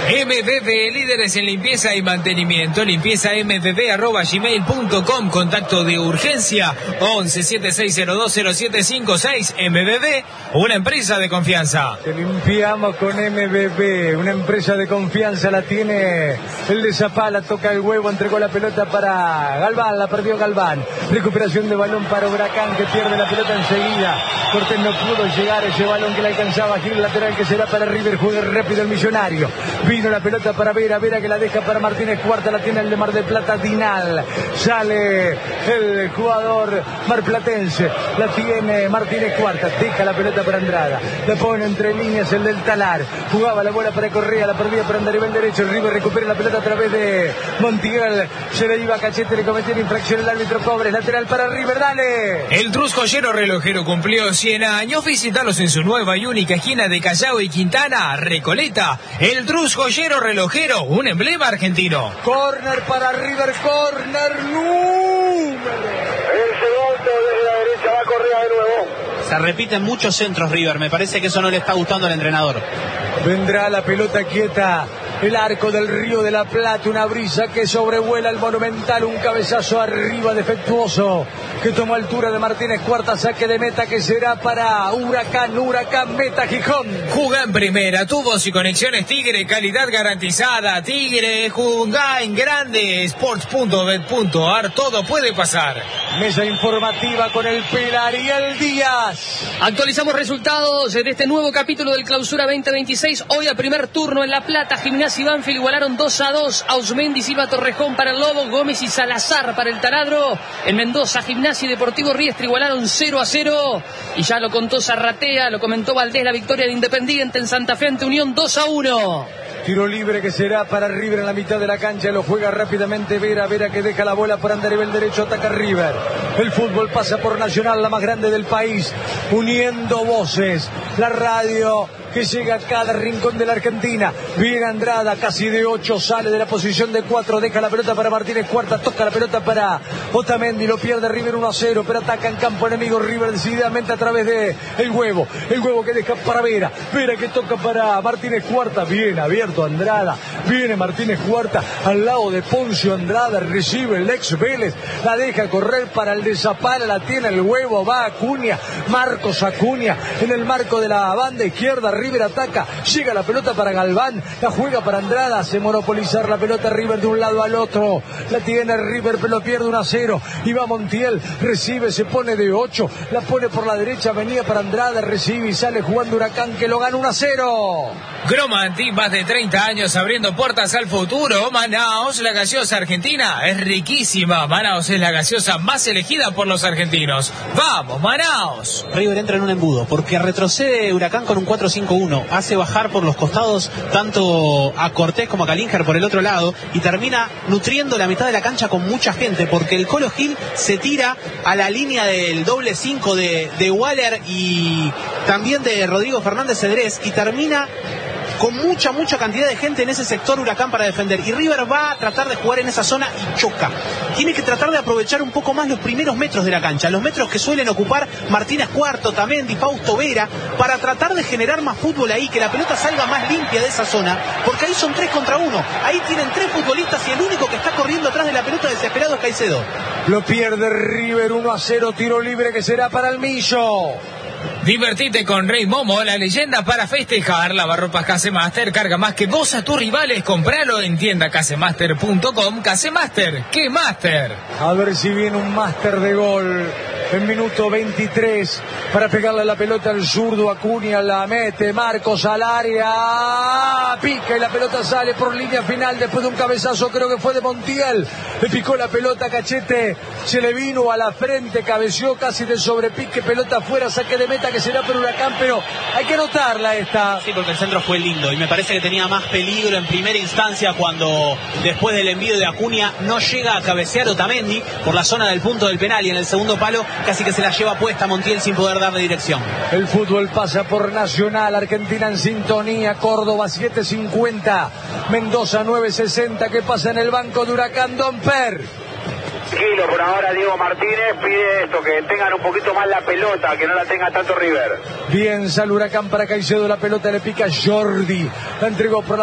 MBB, líderes en limpieza y mantenimiento. Limpieza mbb@gmail.com. Contacto de urgencia 1176020756. MBB, una empresa de confianza. Te limpiamos con MBB, una empresa de confianza. La tiene el de Zapala, toca el huevo, entregó la pelota para Galván, la perdió Galván. Recuperación de balón para Huracán, que pierde la pelota enseguida. Cortés no pudo llegar a ese balón que le alcanzaba. Gil lateral, que será para River. Juega rápido el Millonario. Vino la pelota para Vera, Vera que la deja para Martínez Cuarta, la tiene el de Mar del Plata, Dinal. Sale el jugador marplatense, la tiene Martínez Cuarta, deja la pelota para Andrada, la pone entre líneas el del Talar, jugaba la bola para Correa, la perdía para Andarivel derecho, el River recupera la pelota a través de Montiel, se le iba a Cachete, le cometió infracción el árbitro Cobres, lateral para River, dale. El Trus Joyero Relojero cumplió 100 años, visítalos en su nueva y única esquina de Callao y Quintana, Recoleta. El Trus Joyero Relojero, un emblema argentino. Corner para River, corner número. El segundo desde la derecha va Correa de nuevo. Se repiten muchos centros River, me parece que eso no le está gustando al entrenador. Vendrá la pelota quieta, el arco del Río de la Plata, una brisa que sobrevuela el Monumental, un cabezazo arriba defectuoso que tomó altura de Martínez Cuarta, saque de meta que será para Huracán, Huracán meta Gijón. Jugá en primera, tubos y conexiones Tigre, calidad garantizada. Tigre, jugá en grande, sports.bet.ar, todo puede pasar. Mesa informativa con el Pelariel Díaz. Actualizamos resultados de este nuevo capítulo del Clausura 2026. Hoy a primer turno en La Plata, Gimnasia y Banfield igualaron 2-2. Ausmendi, Silva, Torrejón para el Lobo, Gómez y Salazar para el Taladro. En Mendoza, Gimnasia y Deportivo Riestra igualaron 0-0. Y ya lo contó Zarratea, lo comentó Valdés, la victoria de Independiente en Santa Fe ante Unión 2-1. Tiro libre que será para River en la mitad de la cancha, lo juega rápidamente Vera, Vera que deja la bola por Andarivel derecho, ataca River. El fútbol pasa por Nacional, la más grande del país, uniendo voces, la radio que llega a cada rincón de la Argentina. Viene Andrada, casi de 8, sale de la posición de 4, deja la pelota para Martínez Cuarta, toca la pelota para Otamendi, lo pierde River 1-0, pero ataca en campo enemigo River decididamente a través de el huevo que deja para Vera, Vera que toca para Martínez Cuarta, bien abierto Andrada, viene Martínez Cuarta al lado de Poncio Andrada, recibe el ex Vélez, la deja correr para el de Zapala, la tiene el huevo, va Acuña, Marcos Acuña, en el marco de la banda izquierda, River ataca, llega la pelota para Galván, la juega para Andrada, hace monopolizar la pelota River de un lado al otro, la tiene River pero pierde 1-0, y va Montiel, recibe, se pone de 8, la pone por la derecha, venía para Andrada, recibe y sale jugando Huracán que lo gana 1-0. Gromanti, más de 30 años abriendo puertas al futuro. Manaos, la gaseosa argentina, es riquísima. Manaos es la gaseosa más elegida por los argentinos. ¡Vamos, Manaos! River entra en un embudo, porque retrocede Huracán con un 4-5-1, hace bajar por los costados tanto a Cortés como a Calinger por el otro lado, y termina nutriendo la mitad de la cancha con mucha gente, porque el Colo Gil se tira a la línea del doble 5 de Waller y también de Rodrigo Fernández Cedrés, y termina con mucha cantidad de gente en ese sector Huracán para defender, y River va a tratar de jugar en esa zona y choca. Tiene que tratar de aprovechar un poco más los primeros metros de la cancha, los metros que suelen ocupar Martínez Cuarto, Otamendi, Fausto Vera, para tratar de generar más fútbol ahí, que la pelota salga más limpia de esa zona, porque ahí son 3 contra 1, ahí tienen 3 futbolistas y el único que está corriendo atrás de la pelota desesperado es Caicedo. Lo pierde River 1-0, tiro libre que será para el Millo. Divertite con Rey Momo, la leyenda para festejar. Lavarropas Casemaster, carga más que vos a tus rivales. Compralo en tienda casemaster.com. Casemaster, ¿qué Master? A ver si viene un máster de gol. En minuto 23 para pegarle la pelota al zurdo. Acuña la mete, Marcos al área, pica y la pelota sale por línea final después de un cabezazo, creo que fue de Montiel. Le picó la pelota a Cachete, se le vino a la frente, cabeció casi de sobrepique, pelota afuera, saque de meta que será por Huracán, pero hay que anotarla esta. Sí, porque el centro fue lindo y me parece que tenía más peligro en primera instancia cuando después del envío de Acuña no llega a cabecear Otamendi por la zona del punto del penal, y en el segundo palo casi que se la lleva puesta Montiel sin poder darle dirección. El fútbol pasa por Nacional, Argentina en sintonía, Córdoba 7:50, Mendoza 9:60, que pasa en el banco de Huracán, Don Per. Tranquilo, por ahora Diego Martínez pide esto, que tengan un poquito más la pelota, que no la tenga tanto River. Bien, sale Huracán para Caicedo, la pelota le pica Jordi, la entregó por la